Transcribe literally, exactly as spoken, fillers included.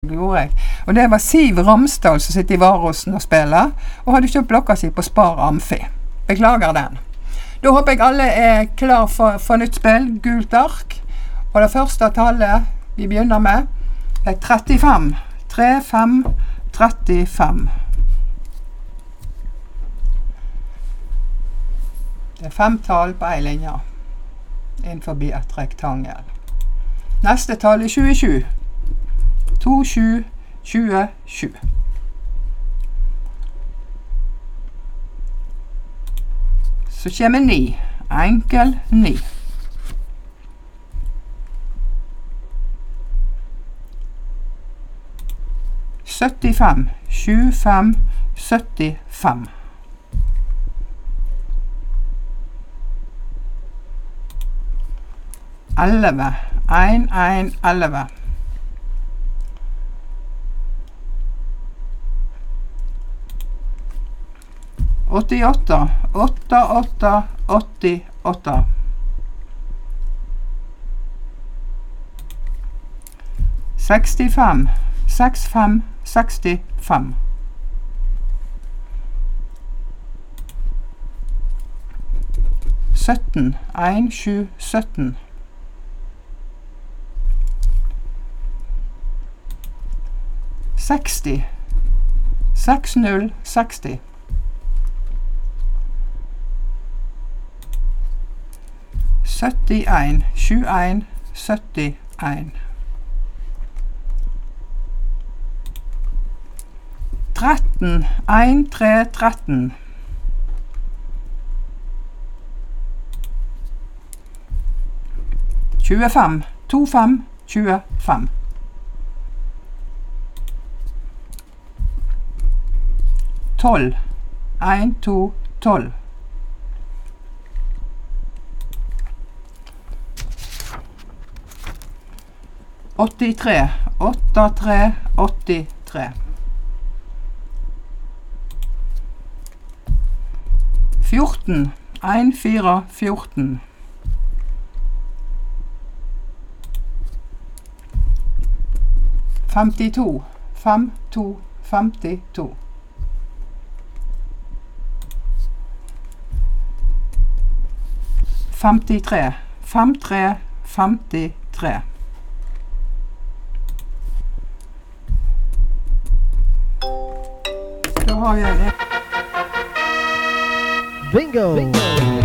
gjorde jeg. Og det var Siv Ramsdal som sitter i Varåsen og spiller, og hadde kjøpt blokka si på Spar Amfi. Beklager den. Da håper jeg alle er klar for, for nytt spill, gult ark. Og det første tallet vi begynner med er trettifem. tre fem trettifem. Det er fem tall på en linje, innenfor et rektangel. Neste tall er tjuesju. to sju tjuesju. Så kommer ni. Enkel ni. syttifem. sju fem syttifem. elleve. en en elleve. åttiåtte. åtte åtte åttiåtte. sekstifem. seks fem sekstifem. sytten. en sju sytten. seksti. seks null seksti. syttien. sju en syttien. tretten. en tre tretten. tjuefem. to fem tjuefem. tolv. en to tolv. åttitre. åtte tre åttitre. fjorten. en fire fjorten. femtito. fem to femtito. femtitre. fem tre femtitre. Da har jeg det. Bingo! Bingo.